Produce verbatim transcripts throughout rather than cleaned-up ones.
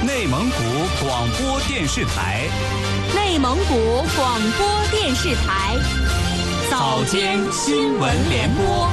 内蒙古广播电视台， 内蒙古广播电视台， 早间新闻联播。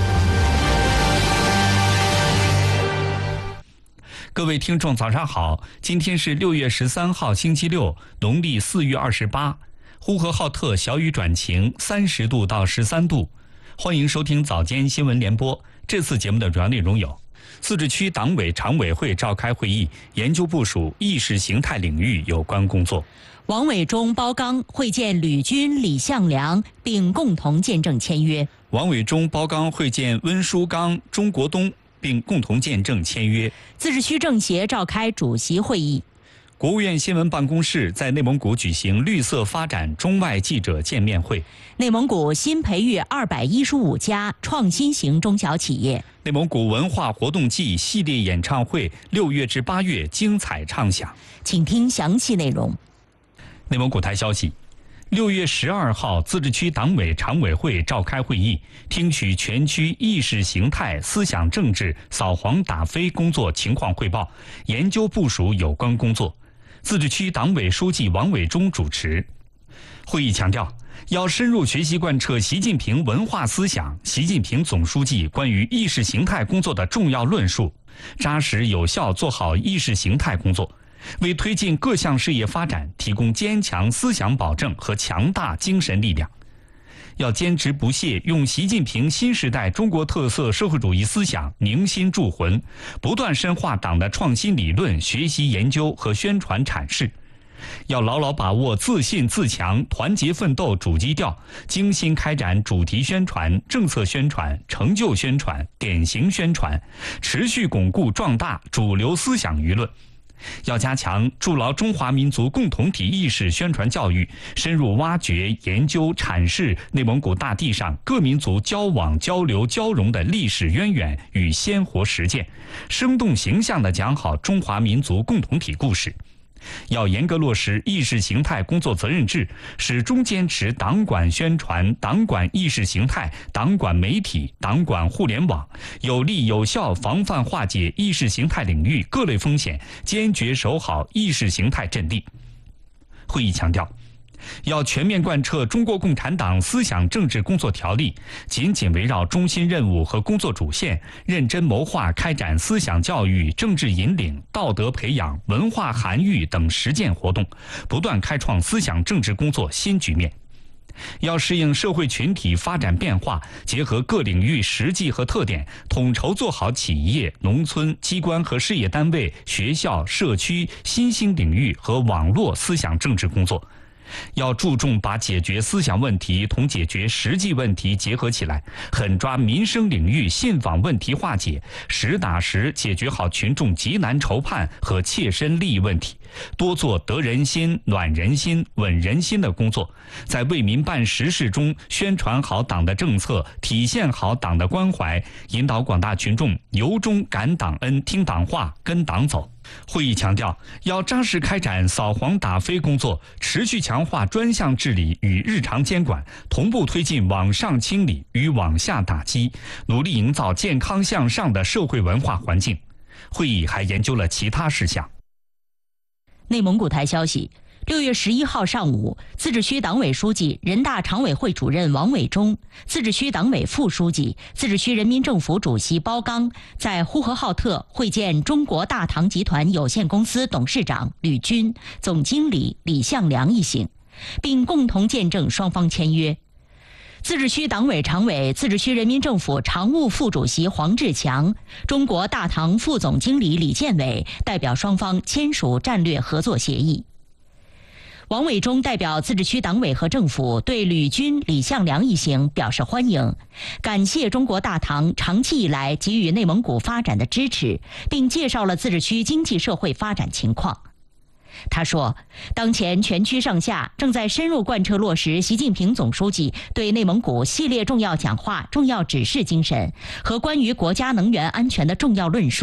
各位听众，早上好！今天是六月十三号，星期六，农历四月二十八。呼和浩特小雨转晴，三十度到十三度。欢迎收听早间新闻联播。这次节目的主要内容有：自治区党委常委会召开会议，研究部署意识形态领域有关工作。 王伟忠、包刚会见吕军、李向良，并共同见证签约。 王伟忠、包刚会见温书刚、钟国东，并共同见证签约。 自治区政协召开主席会议。 国务院新闻办公室在内蒙古举行绿色发展中外记者见面会。 内蒙古新培育二百一十五家创新型中小企业。 内蒙古文化活动季系列演唱会六月至八月精彩唱响。 请听详细内容。 内蒙古台消息，六月十二号，自治区党委常委会召开会议，听取全区意识形态、思想政治扫黄打非工作情况汇报，研究部署有关工作。自治区党委书记王伟忠主持。会议强调，要深入学习贯彻习近平文化思想、习近平总书记关于意识形态工作的重要论述，扎实有效做好意识形态工作，为推进各项事业发展提供坚强思想保证和强大精神力量。要坚持不懈用习近平新时代中国特色社会主义思想凝心铸魂，不断深化党的创新理论学习研究和宣传阐释。要牢牢把握自信自强、团结奋斗主基调，精心开展主题宣传、政策宣传、成就宣传、典型宣传，持续巩固壮大主流思想舆论。要加强筑牢中华民族共同体意识宣传教育，深入挖掘、研究、阐释内蒙古大地上各民族交往、交流、交融的历史渊源与鲜活实践，生动形象地讲好中华民族共同体故事。要严格落实意识形态工作责任制，始终坚持党管宣传、党管意识形态、党管媒体、党管互联网，有力有效防范化解意识形态领域各类风险，坚决守好意识形态阵地。会议强调，要全面贯彻中国共产党思想政治工作条例，紧紧围绕中心任务和工作主线，认真谋划开展思想教育、政治引领、道德培养、文化涵育等实践活动，不断开创思想政治工作新局面。要适应社会群体发展变化，结合各领域实际和特点，统筹做好企业、农村、机关和事业单位、学校、社区新兴领域和网络思想政治工作。要注重把解决思想问题同解决实际问题结合起来，狠抓民生领域信访问题化解，实打实解决好群众急难愁盼和切身利益问题，多做得人心、暖人心、稳人心的工作，在为民办实事中宣传好党的政策，体现好党的关怀，引导广大群众由衷感党恩、听党话、跟党走。会议强调，要扎实开展扫黄打非工作，持续强化专项治理与日常监管，同步推进网上清理与网下打击，努力营造健康向上的社会文化环境。会议还研究了其他事项。 内蒙古台消息，六月十一号上午，自治区党委书记、人大常委会主任王伟忠，自治区党委副书记、自治区人民政府主席包刚在呼和浩特会见中国大唐集团有限公司董事长吕军、总经理李向良一行，并共同见证双方签约。自治区党委常委、自治区人民政府常务副主席黄志强、中国大唐副总经理李建伟代表双方签署战略合作协议。王伟忠代表自治区党委和政府对吕军、李向良一行表示欢迎，感谢中国大唐长期以来给予内蒙古发展的支持，并介绍了自治区经济社会发展情况。他说，当前全区上下正在深入贯彻落实习近平总书记对内蒙古系列重要讲话、重要指示精神和关于国家能源安全的重要论述，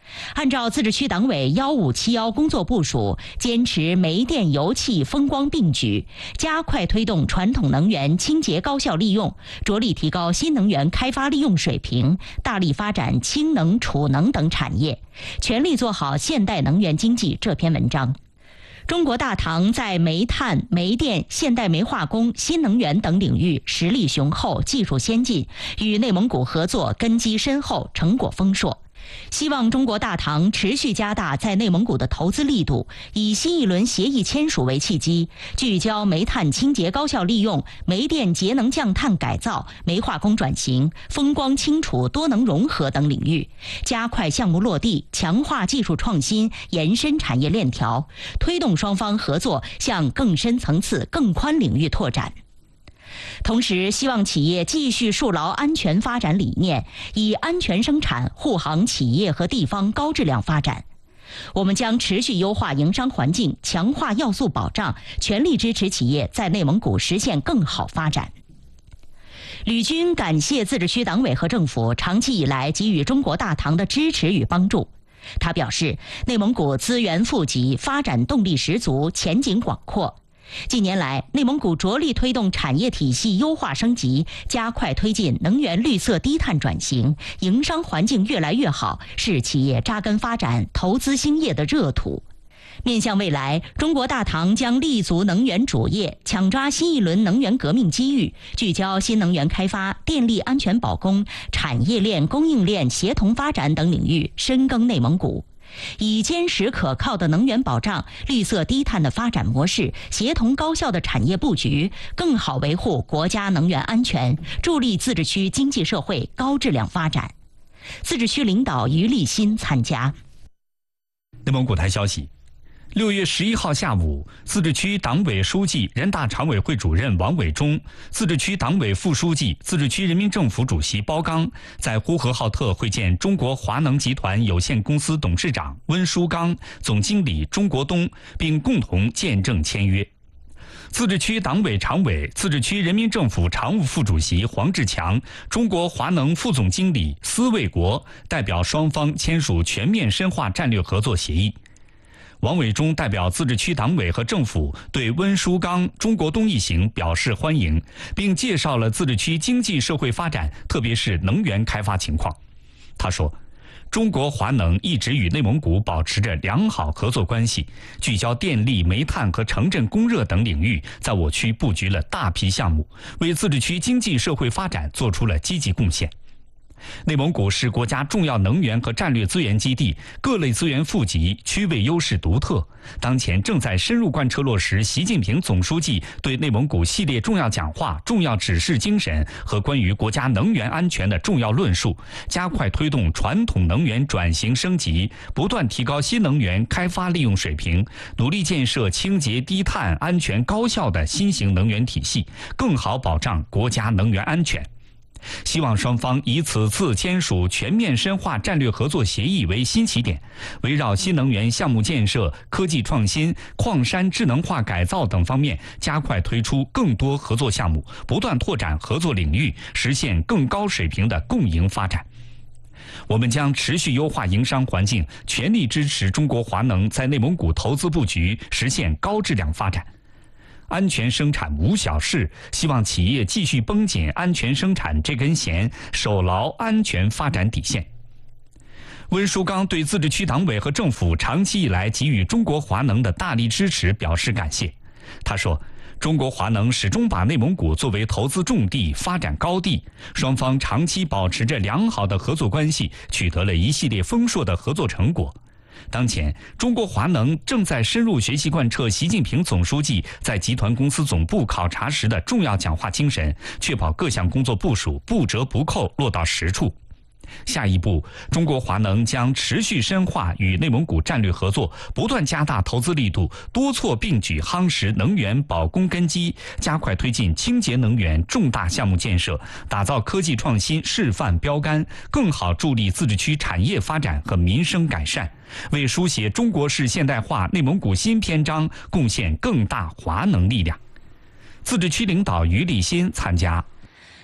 按照自治区党委一五七一工作部署，坚持煤电油气风光并举，加快推动传统能源清洁高效利用，着力提高新能源开发利用水平，大力发展氢能、储能等产业，全力做好现代能源经济这篇文章。中国大唐在煤炭、煤电、现代煤化工、新能源等领域实力雄厚、技术先进，与内蒙古合作根基深厚、成果丰硕。希望中国大唐持续加大在内蒙古的投资力度，以新一轮协议签署为契机，聚焦煤炭清洁高效利用、煤电节能降碳改造、煤化工转型、风光清储多能融合等领域，加快项目落地，强化技术创新，延伸产业链条，推动双方合作向更深层次、更宽领域拓展。同时，希望企业继续树牢安全发展理念，以安全生产护航企业和地方高质量发展。我们将持续优化营商环境，强化要素保障，全力支持企业在内蒙古实现更好发展。旅军感谢自治区党委和政府长期以来给予中国大唐的支持与帮助。他表示，内蒙古资源富集，发展动力十足，前景广阔。近年来，内蒙古着力推动产业体系优化升级，加快推进能源绿色低碳转型，营商环境越来越好，是企业扎根发展、投资兴业的热土。面向未来，中国大唐将立足能源主业，抢抓新一轮能源革命机遇，聚焦新能源开发、电力安全保供、产业链、供应链协同发展等领域，深耕内蒙古。以坚实可靠的能源保障、绿色低碳的发展模式，协同高效的产业布局，更好维护国家能源安全，助力自治区经济社会高质量发展。自治区领导于立新参加。 内蒙古台消息，六月十一号下午，自治区党委书记、人大常委会主任王伟忠，自治区党委副书记、自治区人民政府主席包刚在呼和浩特会见中国华能集团有限公司董事长温书刚、总经理钟国东，并共同见证签约。自治区党委常委、自治区人民政府常务副主席黄志强、中国华能副总经理司卫国代表双方签署全面深化战略合作协议。王伟忠代表自治区党委和政府对温书刚、钟国东一行表示欢迎，并介绍了自治区经济社会发展，特别是能源开发情况。他说，中国华能一直与内蒙古保持着良好合作关系，聚焦电力、煤炭和城镇供热等领域，在我区布局了大批项目，为自治区经济社会发展做出了积极贡献。内蒙古是国家重要能源和战略资源基地，各类资源富集，区位优势独特。当前正在深入贯彻落实习近平总书记对内蒙古系列重要讲话、重要指示精神和关于国家能源安全的重要论述，加快推动传统能源转型升级，不断提高新能源开发利用水平，努力建设清洁低碳、安全高效的新型能源体系，更好保障国家能源安全。希望双方以此次签署全面深化战略合作协议为新起点，围绕新能源项目建设、科技创新、矿山智能化改造等方面，加快推出更多合作项目，不断拓展合作领域，实现更高水平的共赢发展。我们将持续优化营商环境，全力支持中国华能在内蒙古投资布局，实现高质量发展。安全生产无小事，希望企业继续绷紧安全生产这根弦，守牢安全发展底线。温书刚对自治区党委和政府长期以来给予中国华能的大力支持表示感谢。他说，中国华能始终把内蒙古作为投资重地、发展高地，双方长期保持着良好的合作关系，取得了一系列丰硕的合作成果。当前，中国华能正在深入学习贯彻习近平总书记在集团公司总部考察时的重要讲话精神，确保各项工作部署不折不扣落到实处。下一步，中国华能将持续深化与内蒙古战略合作，不断加大投资力度，多措并举夯实能源保供根基，加快推进清洁能源重大项目建设，打造科技创新示范标杆，更好助力自治区产业发展和民生改善，为书写中国式现代化内蒙古新篇章贡献更大华能力量。自治区领导于立新参加。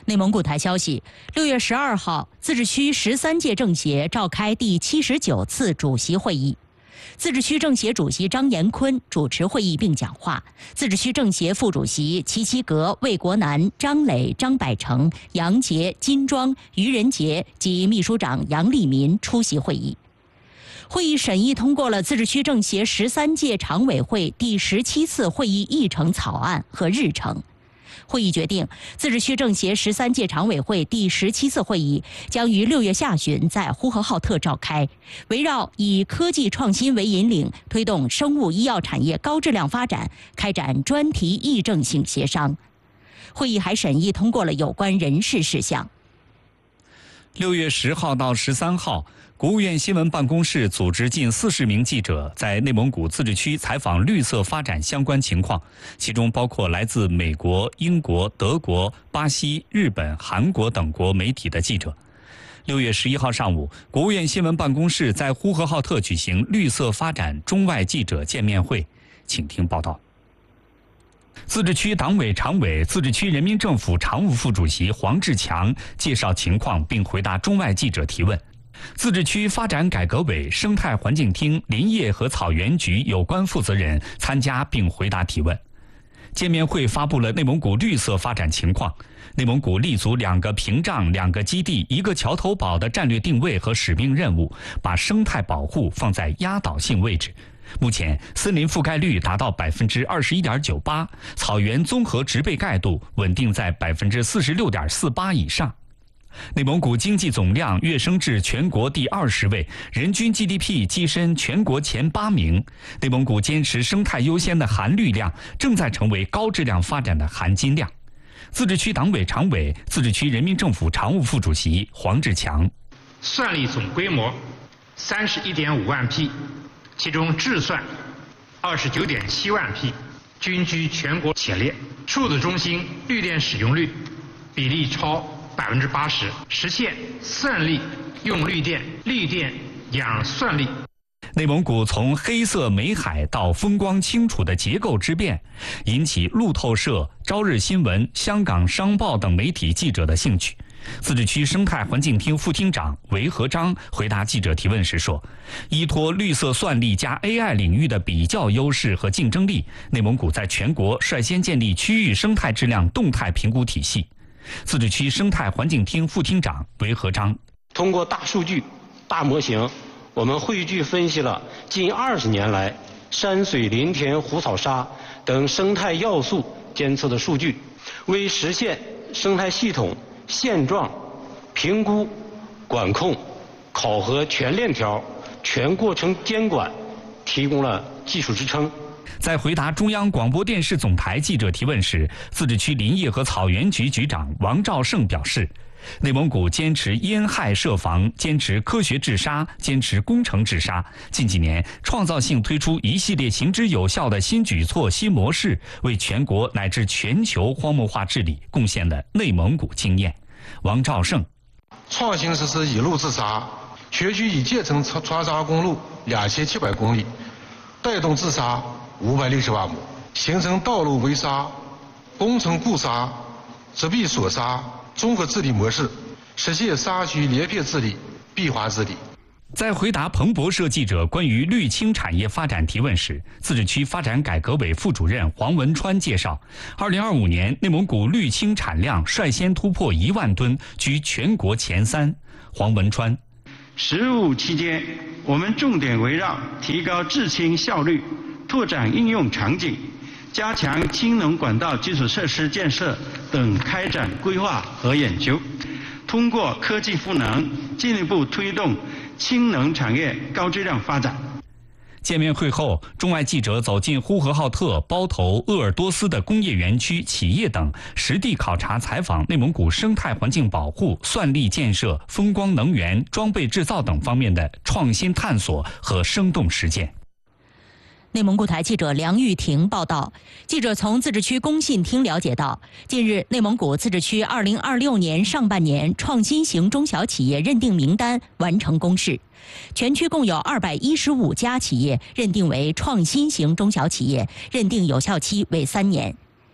内蒙古台消息，六月十二号，自治区十三届政协召开第七十九次主席会议。自治区政协主席张延坤主持会议并讲话，自治区政协副主席齐齐格、魏国南、张磊、张百成、杨杰、金庄、于仁杰及秘书长杨利民出席会议。会议审议通过了自治区政协十三届常委会第十七次会议议程草案和日程。会议决定，自治区政协十三届常委会第十七次会议将于六月下旬在呼和浩特召开，围绕以科技创新为引领，推动生物医药产业高质量发展，开展专题议政性协商。会议还审议通过了有关人事事项。 六月十号到十三号，国务院新闻办公室组织近四十名记者在内蒙古自治区采访绿色发展相关情况，其中包括来自美国、英国、德国、巴西、日本、韩国等国媒体的记者。六月十一号上午，国务院新闻办公室在呼和浩特举行绿色发展中外记者见面会，请听报道。自治区党委常委、自治区人民政府常务副主席黄志强介绍情况并回答中外记者提问。自治区发展改革委、生态环境厅、林业和草原局有关负责人参加并回答提问。见面会发布了内蒙古绿色发展情况，内蒙古立足两个屏障、两个基地、一个桥头堡的战略定位和使命任务，把生态保护放在压倒性位置。目前，森林覆盖率达到百分之二十一点九八，草原综合植被盖度稳定在百分之四十六点四八以上。内蒙古经济总量跃升至全国第二十位，人均 G D P 跻身全国前八名。内蒙古坚持生态优先的含绿量，正在成为高质量发展的含金量。自治区党委常委、自治区人民政府常务副主席黄志强： 蒜粒总规模三十一点五万匹，其中制蒜二十九点七万匹，均居全国前列。数字中心绿电使用率比例超百分之八十，实现蒜粒用绿电、绿电养蒜粒。 内蒙古从黑色美海到风光清楚的结构之变，引起路透社、朝日新闻、香港商报等媒体记者的兴趣。自治区生态环境厅副厅长韦和章回答记者提问时说，依托绿色蒜粒加 A I 领域的比较优势和竞争力，内蒙古在全国率先建立区域生态质量动态评估体系。自治区生态环境厅副厅长韦和章： 通过大数据、大模型，我们汇聚分析了近二十年来山水林田湖草沙等生态要素监测的数据，为实现生态系统现状评估、管控、考核全链条、全过程监管提供了技术支撑。 在回答中央广播电视总台记者提问时，自治区林业和草原局局长王兆胜表示，内蒙古坚持烟害设防，坚持科学治沙，坚持工程治沙。近几年，创造性推出一系列行之有效的新举措、新模式，为全国乃至全球荒漠化治理贡献了内蒙古经验。王兆胜： 创新实施一路治沙，全区已建成川沙公路两千七百公里，带动治沙五百六十万亩，形成道路围沙、工程固沙、植被锁沙综合治理模式，实现沙区连片治理、闭环治理。 在回答彭博社记者关于绿氢产业发展提问时，自治区发展改革委副主任黄文川介绍，二零二五年内蒙古绿氢产量率先突破一万吨，居全国前三。黄文川： 十五期间，我们重点围绕提高制氢效率、拓展应用场景、加强氢能管道基础设施建设等开展规划和研究，通过科技赋能，进一步推动氢能产业高质量发展。 见面会后，中外记者走进呼和浩特、包头、鄂尔多斯的工业园区、企业等，实地考察采访内蒙古生态环境保护、蒜粒建设、风光能源、装备制造等方面的创新探索和生动实践。 内蒙古台记者梁玉婷报道，记者从自治区工信厅了解到，近日内蒙古自治区二零二六年上半年创新型中小企业认定名单完成公示，全区共有二百一十五家企业认定为创新型中小企业，认定有效期为三年。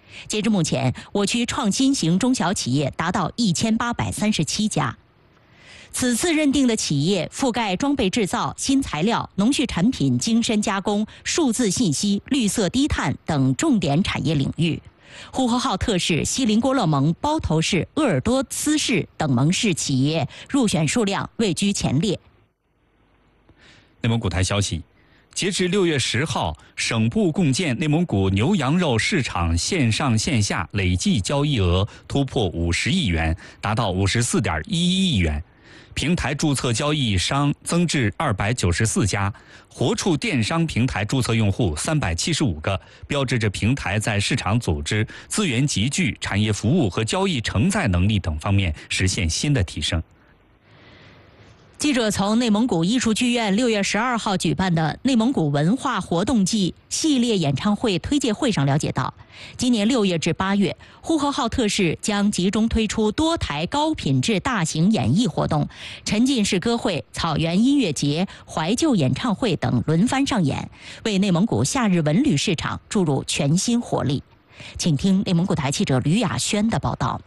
截至目前，我区创新型中小企业达到一千八百三十七家。此次认定的企业覆盖装备制造、新材料、农畜产品精深加工、数字信息、绿色低碳等重点产业领域。呼和浩特市、锡林郭勒盟、包头市、鄂尔多斯市等盟市企业入选数量位居前列。 内蒙古台消息，截至六月十号，省部共建内蒙古牛羊肉市场线上线下累计交易额突破五十亿元，达到五十四点一一亿元。平台注册交易商增至二百九十四家，活畜电商平台注册用户三百七十五个，标志着平台在市场组织、资源集聚、产业服务和交易承载能力等方面实现新的提升。 记者从内蒙古艺术剧院六月十二号举办的内蒙古文化活动季系列演唱会推介会上了解到，今年六月至八月，呼和浩特市将集中推出多台高品质大型演艺活动，沉浸式歌会、草原音乐节、怀旧演唱会等轮番上演，为内蒙古夏日文旅市场注入全新活力。请听内蒙古台记者吕雅轩的报道。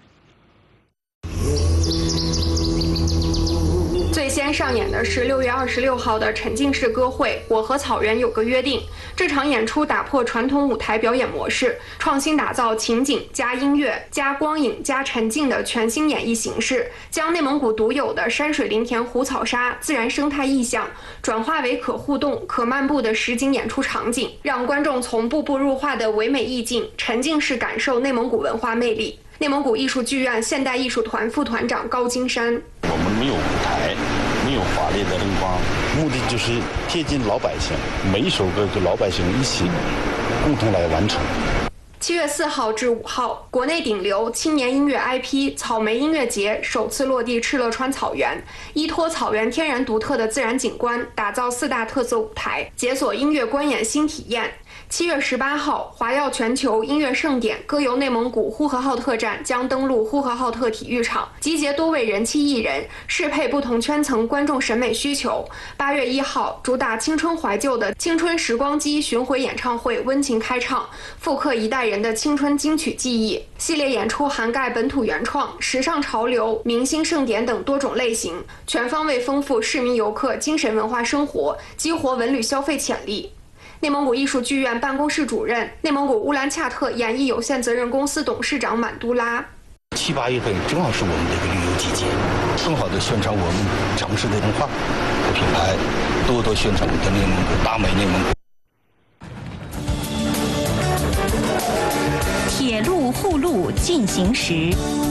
最先上演的是六月二十六号的沉浸式歌会《我和草原有个约定》。这场演出打破传统舞台表演模式，创新打造情景加音乐加光影加沉浸的全新演绎形式，将内蒙古独有的山水林田湖草沙自然生态意象转化为可互动可漫步的实景演出场景，让观众从步步入画的唯美意境沉浸式感受内蒙古文化魅力。内蒙古艺术剧院现代艺术团副团长高金山： 我们没有舞台，没有华丽的灯光，目的就是贴近老百姓，每一首歌跟老百姓一起共同来完成。 七月四号至五号，国内顶流青年音乐 I P 草莓音乐节首次落地敕勒川草原，依托草原天然独特的自然景观，打造四大特色舞台，解锁音乐观演新体验。七月十八号，华耀全球音乐盛典歌游内蒙古呼和浩特站将登陆呼和浩特体育场，集结多位人气艺人，适配不同圈层观众审美需求。八月一号，主打青春怀旧的青春时光机巡回演唱会温情开唱，复刻一代人的青春金曲记忆。系列演出涵盖本土原创、时尚潮流、明星盛典等多种类型，全方位丰富市民游客精神文化生活，激活文旅消费潜力。内蒙古艺术剧院办公室主任、内蒙古乌兰恰特演艺有限责任公司董事长满都拉： 七八月份正好是我们的一个旅游季节，更好的宣传我们城市的文化和品牌，多多宣传我们的内蒙古，大美内蒙古。铁路护路进行时。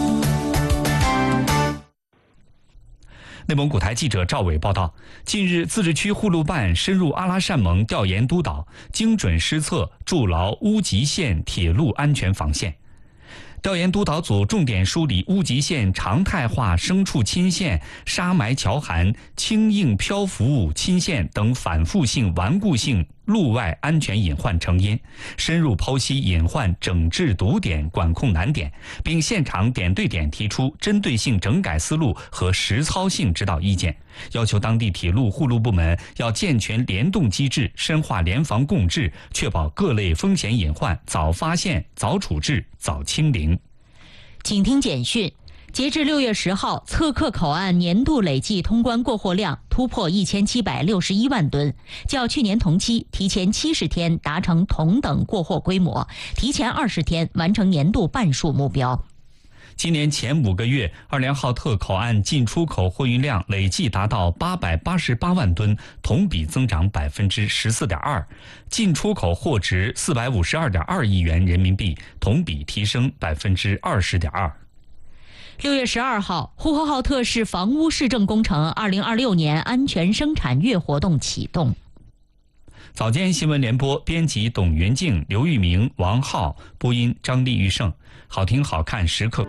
内蒙古台记者赵伟报道，近日自治区护路办深入阿拉善盟调研督导，精准施策，筑牢乌吉县铁路安全防线。调研督导组重点梳理乌吉县常态化牲畜侵线、沙埋桥涵、轻硬漂浮物侵线等反复性、顽固性路外安全隐患成因，深入剖析隐患整治堵点、管控难点，并现场点对点提出针对性整改思路和实操性指导意见，要求当地铁路护路部门要健全联动机制，深化联防共治，确保各类风险隐患早发现、早处置、早清零。 请听简讯。截至六月十号，测客口岸年度累计通关过货量突破一千七百六十一万吨，较去年同期提前七十天达成同等过货规模，提前二十天完成年度半数目标。 今年前五个月，二连浩特口岸进出口货运量累计达到八百八十八万吨，同比增长百分之十四点二，进出口货值四百五十二点二亿元人民币，同比提升百分之二十点二。 六月十二号，呼和浩特市房屋市政工程二零二六年安全生产月活动启动。 早间新闻联播编辑董元静、刘玉明、王浩，播音张丽玉胜。好听好看时刻，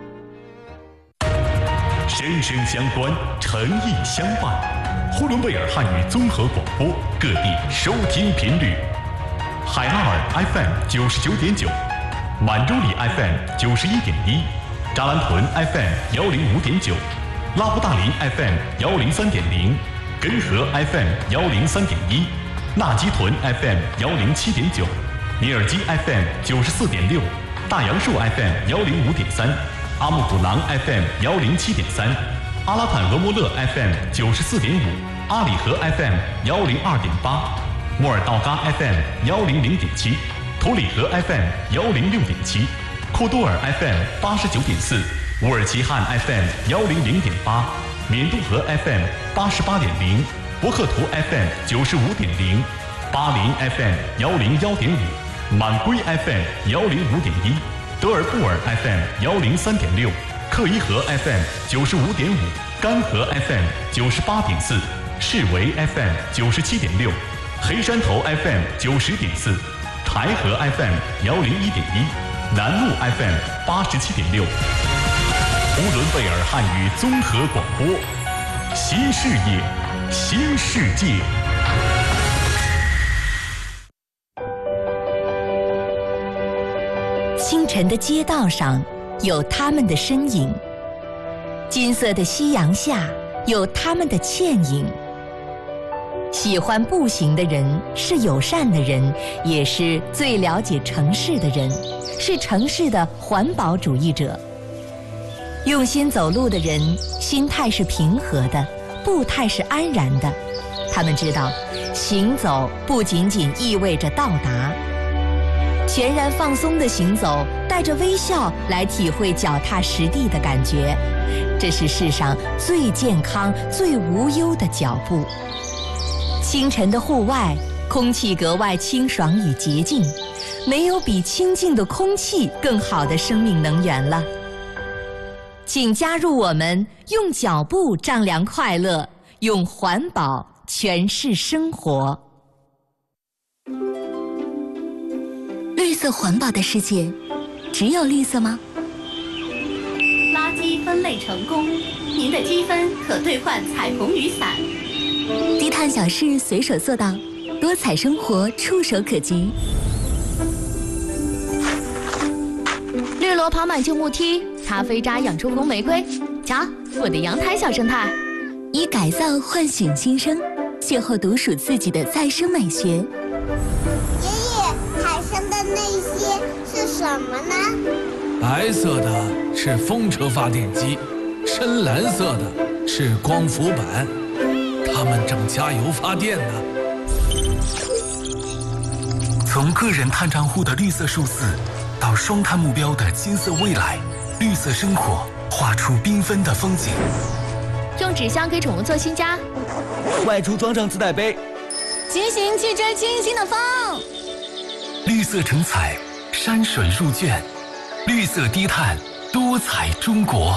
声声相关，诚意相伴。呼伦贝尔汉语综合广播，各地收听频率：海拉尔 F M 九十九点九，满洲里 F M 九十一点一，扎兰屯 F M 幺零五点九，拉布大林 F M 幺零三点零，根河 F M 幺零三点一，纳吉屯 F M 幺零七点九，尼尔基 F M 九十四点六。 大杨树 F M 幺零五点三，阿木古朗 F M 幺零七点三，阿拉坦俄摩勒 F M 九十四点五，阿里河 F M 幺零二点八，莫尔道嘎 F M 幺零零点七，图里格 F M 幺零六点七，库多尔 F M 八十九点四，乌尔齐汉 F M 幺零零点八，缅都河 F M 八十八点零，博克图 F M 九十五点零，巴林 F M 幺零幺点五，满归 F M 幺零五点一，德尔布尔 F M 幺零三点六，克伊河 F M 九十五点五，甘河 F M 九十八点四，士维 F M 九十七点六，黑山头 F M 九十点四，台河 F M 幺零一点一，南路 F M 八十七点六。呼伦贝尔汉语综合广播，新视野，新世界。 清晨的街道上有他们的身影，金色的夕阳下有他们的倩影。喜欢步行的人是友善的人，也是最了解城市的人，是城市的环保主义者。用心走路的人，心态是平和的，步态是安然的。他们知道，行走不仅仅意味着到达。全然放松的行走，带着微笑来体会脚踏实地的感觉，这是世上最健康、最无忧的脚步。清晨的户外，空气格外清爽与洁净，没有比清净的空气更好的生命能源了。请加入我们，用脚步丈量快乐，用环保诠释生活。绿色环保的世界，只有绿色吗？ 垃圾分类成功，您的积分可兑换彩虹雨伞。 低碳小事随手做到，多彩生活触手可及。 绿萝跑满旧木梯，咖啡渣养出红玫瑰。瞧，我的阳台小生态。 以改造唤醒新生，邂逅独属自己的再生美学。 爷爷，海上的那些是什么呢？ 白色的是风车发电机，深蓝色的是光伏板，它们正加油发电呢。 从个人碳账户的绿色数字，到双碳目标的金色未来，绿色生活画出缤纷的风景。 用纸箱给宠物做新家， 外出装上自带杯， 骑行去追清新的风。 绿色成彩，山水入卷，绿色低碳，多彩中国。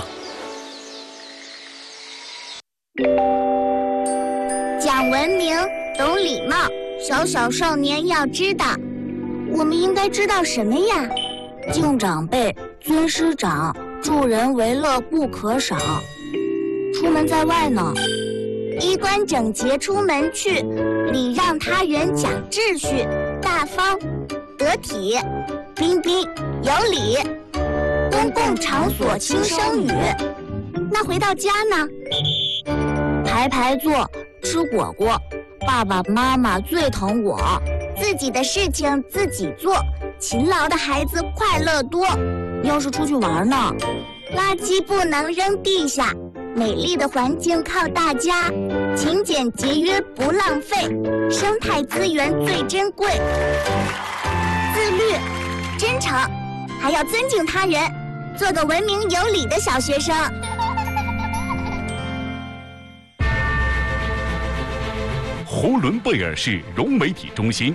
讲文明，懂礼貌，小小少年要知道。我们应该知道什么呀？敬长辈，尊师长，助人为乐不可少。出门在外呢，衣冠整洁出门去，礼让他人讲秩序，大方得体，彬彬有礼。公共场所轻声语。那回到家呢？排排坐，吃果果，爸爸妈妈最疼我。自己的事情自己做，勤劳的孩子快乐多。要是出去玩呢，垃圾不能扔地下，美丽的环境靠大家，勤俭节约不浪费，生态资源最珍贵。自律、真诚，还要尊敬他人，做个文明有礼的小学生。 呼伦贝尔市融媒体中心